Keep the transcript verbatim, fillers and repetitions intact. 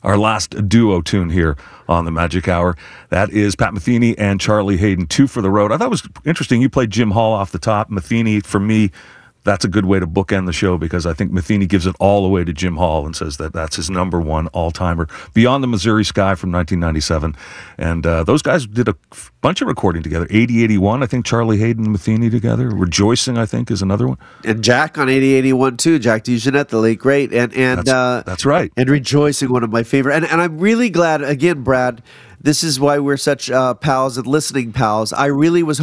our last duo tune here on the Magic Hour. That is Pat Metheny and Charlie Haden, Two for the Road. I thought it was interesting. You played Jim Hall off the top. Metheny, for me, that's a good way to bookend the show because I think Metheny gives it all away to Jim Hall and says that that's his number one all-timer. Beyond the Missouri Sky from nineteen ninety-seven. And uh, those guys did a bunch of recording together. eighty eighty-one, I think Charlie Haden and Metheny together. Rejoicing, I think, is another one. And Jack on eighty eighty-one, too. Jack DeJohnette, the late great. And, and, that's, uh, that's right. And Rejoicing, one of my favorite. And, and I'm really glad, again, Brad, this is why we're such uh, pals and listening pals. I really was